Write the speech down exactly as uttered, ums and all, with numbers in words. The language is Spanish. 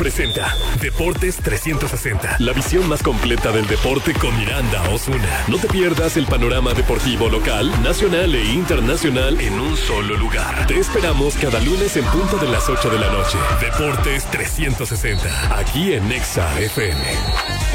Presenta Deportes trescientos sesenta, la visión más completa del deporte con Miranda Osuna. No te pierdas el panorama deportivo local, nacional e internacional en un solo lugar. Te esperamos cada lunes en punto de las ocho de la noche. Deportes trescientos sesenta, aquí en Nexa F M.